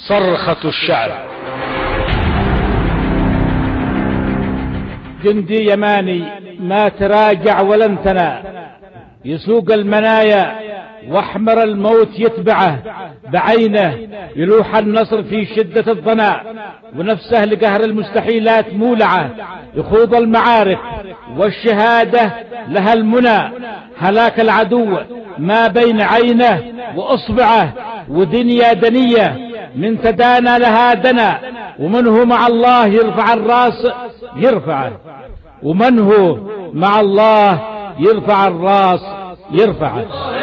صرخة الشعر. جندي يماني ما تراجع ولا انثنى، يسوق المنايا واحمر الموت يتبعه بعينه، يلوح النصر في شدة الظنا، ونفسه لقهر المستحيلات مولعة، يخوض المعارك والشهادة لها المنى. هلاك العدو ما بين عينه وأصبعه، ودنيا دنية من تدانى لها دنا، ومن هو مع الله يرفع الراس يرفعه، ومن هو مع الله يرفع الراس يرفعه.